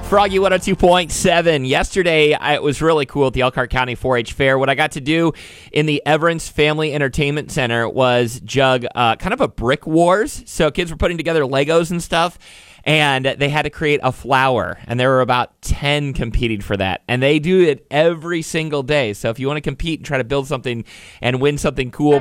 Froggy 102.7. Yesterday, it was really cool at the Elkhart County 4-H Fair. What I got to do in the Everence Family Entertainment Center was jug kind of a brick wars. So kids were putting together Legos and stuff, and they had to create a flower. And there were about 10 competing for that. And they do it every single day. So if you want to compete and try to build something and win something cool,